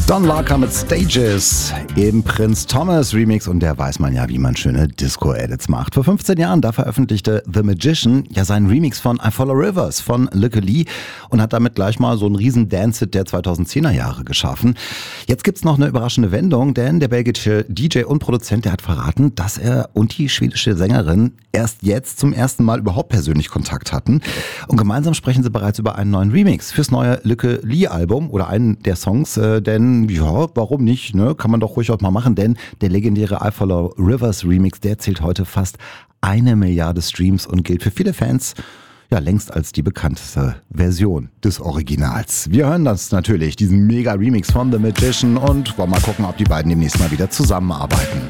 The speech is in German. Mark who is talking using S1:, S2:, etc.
S1: Don Larker mit Stages im Prince Thomas Remix und der weiß man ja, wie man schöne Disco-Edits macht. Vor 15 Jahren, da veröffentlichte The Magician ja seinen Remix von I Follow Rivers von Lykke Li und hat damit gleich mal so einen riesen Dance-Hit der 2010er Jahre geschaffen. Jetzt gibt's noch eine überraschende Wendung, denn der belgische DJ und Produzent, der hat verraten, dass er und die schwedische Sängerin erst jetzt zum ersten Mal überhaupt persönlich Kontakt hatten. Und gemeinsam sprechen sie bereits über einen neuen Remix fürs neue Lykke Li-Album oder einen der Songs, denn ja, warum nicht, ne? Kann man doch ruhig auch mal machen, denn der legendäre I Follow Rivers Remix, der zählt heute fast 1 Milliarde Streams und gilt für viele Fans ja längst als die bekannteste Version des Originals. Wir hören das natürlich, diesen Mega-Remix von The Magician und wollen mal gucken, ob die beiden demnächst mal wieder zusammenarbeiten.